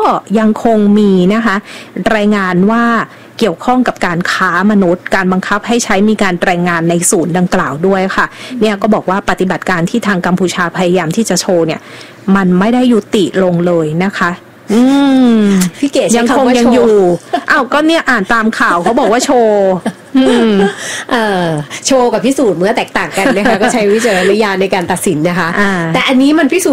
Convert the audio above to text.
ยังคงมีนะคะรายงานว่าเกี่ยวข้องกับการค้ามนุษย์การบังคับให้ใช้มีการรายงานในศูนย์ดังกล่าวด้วยค่ะเนี่ยก็บอกว่าปฏิบัติการที่ทางกัมพูชาพยายามที่จะโชว์เนี่ยมันไม่ได้ยุติลงเลยนะคะพี่เก๋ยังคงยังอยู่อ้าวก็เนี่ยอ่านตามข่าวเขาบอกว่าโชว์โชว์กับพิสูจน์เมื่อแตกต่างกันนะคะก็ใช้วิจารณญาณในการตัดสินนะคะแต่อันนี้มันพิสูจน์